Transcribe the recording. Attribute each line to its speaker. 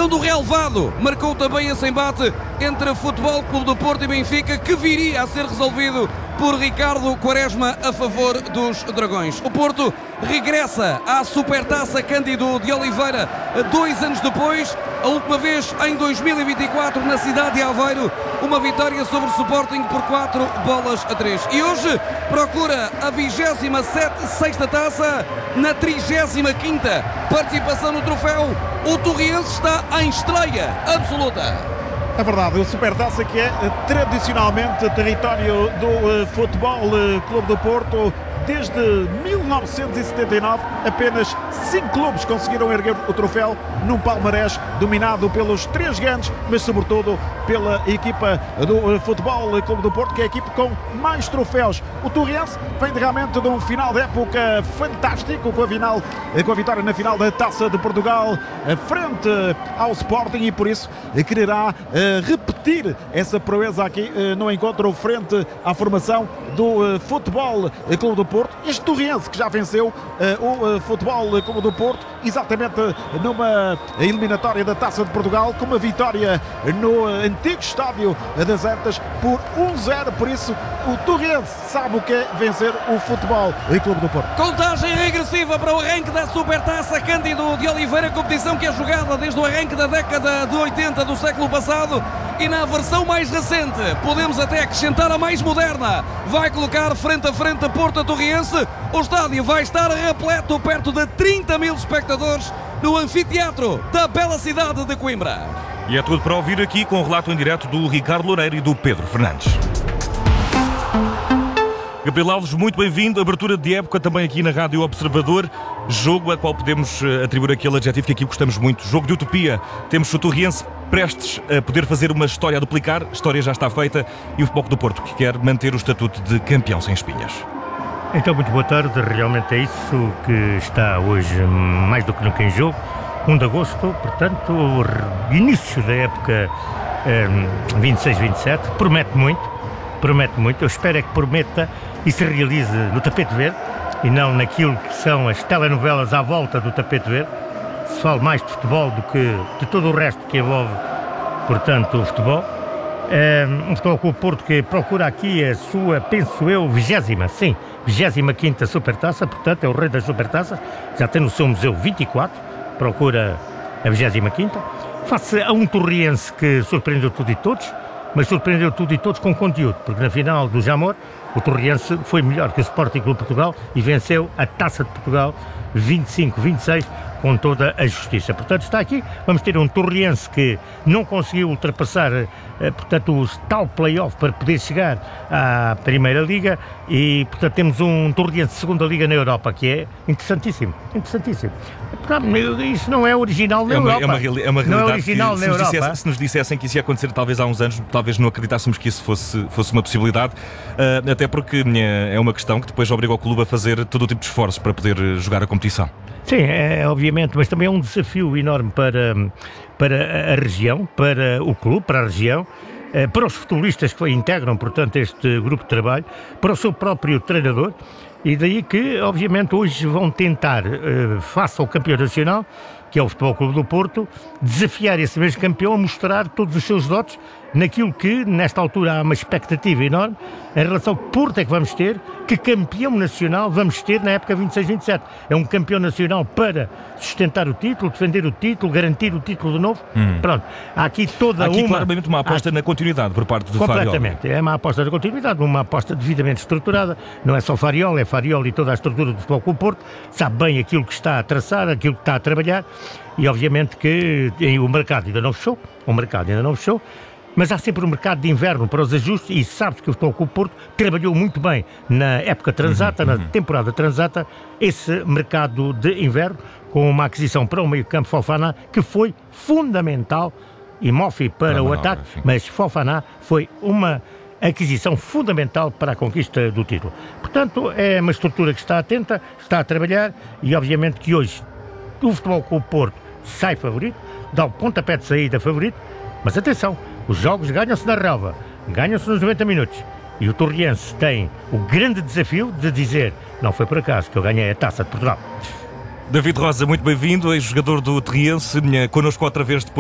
Speaker 1: capitão do relevado, marcou também esse embate entre Futebol Clube do Porto e Benfica, que viria a ser resolvido por Ricardo Quaresma a favor dos Dragões. O Porto regressa à Supertaça Cândido de Oliveira 2 anos depois, a última vez em 2024 na cidade de Aveiro, uma vitória sobre o Sporting por 4-3. E hoje procura a 26ª taça na 35ª participação no troféu. O Torriense está em estreia absoluta.
Speaker 2: É verdade, o Supertaça, que é tradicionalmente território do Futebol Clube do Porto. Desde 1979, apenas 5 clubes conseguiram erguer o troféu num palmarés dominado pelos 3 grandes, mas sobretudo pela equipa do Futebol Clube do Porto, que é a equipa com mais troféus. O Torriense vem realmente de um final de época fantástico, com a vitória na final da Taça de Portugal frente ao Sporting, e por isso quererá repetir essa proeza aqui no encontro frente à formação do Futebol Clube do Porto. Este Torriense que já venceu o Futebol Clube do Porto exatamente numa eliminatória da Taça de Portugal, com uma vitória no antigo estádio das Antas por 1-0. Por isso o Torriense sabe o que é vencer o Futebol Clube do Porto.
Speaker 1: Contagem regressiva para o arranque da Supertaça Cândido de Oliveira, competição que é jogada desde o arranque da década de 80 do século passado, e na versão mais recente podemos até acrescentar a mais moderna. Vai colocar frente a frente Porto a Torriense. O estádio vai estar repleto, perto de 30 mil espectadores no anfiteatro da bela cidade de Coimbra.
Speaker 3: E é tudo para ouvir aqui, com o relato em direto do Ricardo Loureiro e do Pedro Fernandes. Gabriel Alves, muito bem-vindo. Abertura de época também aqui na Rádio Observador. Jogo a qual podemos atribuir aquele adjetivo que aqui gostamos muito. Jogo de utopia. Temos o Torriense prestes a poder fazer uma história a duplicar. A história já está feita. E o Futebol do Porto, que quer manter o estatuto de campeão sem espinhas.
Speaker 4: Então, muito boa tarde. Realmente é isso que está hoje mais do que nunca em jogo. 1 de agosto, portanto, o início da época 26-27. Promete muito. Eu espero é que prometa e se realize no tapete verde e não naquilo que são as telenovelas à volta do tapete verde. Se fala mais de futebol do que de todo o resto que envolve, portanto, o futebol. Um Futebol Clube Porto que procura aqui a sua, penso eu, 25ª Supertaça, portanto é o rei das Supertaças, já tem no seu museu 24, procura a 25ª, face a um Torriense que surpreendeu tudo e todos, mas surpreendeu tudo e todos com conteúdo, porque na final do Jamor o Torriense foi melhor que o Sporting Clube Portugal e venceu a Taça de Portugal 25-26 com toda a justiça. Portanto, está aqui, vamos ter um Torriense que não conseguiu ultrapassar, portanto, o tal play-off para poder chegar à Primeira Liga, e, portanto, temos um Torriense de Segunda Liga na Europa, que é interessantíssimo. Isso não é original na Europa.
Speaker 3: É uma realidade.
Speaker 4: Não é original na Europa.
Speaker 3: Se nos dissessem que isso ia acontecer talvez há uns anos, talvez não acreditássemos que isso fosse uma possibilidade, até porque é uma questão que depois obriga o clube a fazer todo o tipo de esforços para poder jogar a competição.
Speaker 4: Sim, obviamente, mas também é um desafio enorme para a região, para o clube, para a região, para os futebolistas que integram, portanto, este grupo de trabalho, para o seu próprio treinador, e daí que, obviamente, hoje vão tentar, face ao campeão nacional, que é o Futebol Clube do Porto, desafiar esse mesmo campeão a mostrar todos os seus dotes naquilo que, nesta altura, há uma expectativa enorme em relação ao Porto é que vamos ter, que campeão nacional vamos ter na época 26-27. É um campeão nacional para sustentar o título, defender o título, garantir o título de novo. Pronto, há aqui
Speaker 3: claramente uma aposta na continuidade por parte do Farioli.
Speaker 4: Completamente, é uma aposta na continuidade, uma aposta devidamente estruturada. Não é só Farioli, é Farioli e toda a estrutura do Futebol Clube Porto, sabe bem aquilo que está a traçar, aquilo que está a trabalhar, e obviamente que o mercado ainda não fechou, mas há sempre um mercado de inverno para os ajustes, e sabe-se que o Futebol Clube Porto trabalhou muito bem na época transata, na temporada transata, esse mercado de inverno, com uma aquisição para o meio-campo, Fofana, que foi fundamental, e Moffi para o ataque, mas Fofana foi uma aquisição fundamental para a conquista do título. Portanto, é uma estrutura que está atenta, está a trabalhar, e obviamente que hoje o Futebol Clube Porto sai favorito, dá o pontapé de saída favorito, mas atenção, os jogos ganham-se na relva, ganham-se nos 90 minutos, e o Torriense tem o grande desafio de dizer: não foi por acaso que eu ganhei a Taça de Portugal.
Speaker 3: David Rosa, muito bem-vindo, ex-jogador do Torriense, connosco outra vez depois